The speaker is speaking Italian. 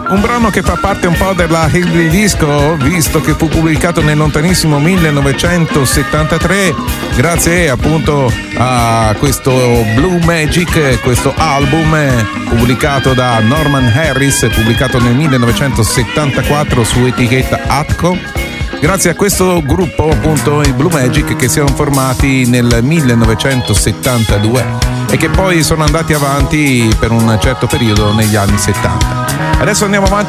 Un brano che fa parte un po' della Hillbilly Disco, visto che fu pubblicato nel lontanissimo 1973, grazie appunto a questo Blue Magic, questo album pubblicato da Norman Harris, pubblicato nel 1974 su etichetta Atco. Grazie a questo gruppo, appunto, i Blue Magic, che si erano formati nel 1972 e che poi sono andati avanti per un certo periodo negli anni 70. Adesso andiamo avanti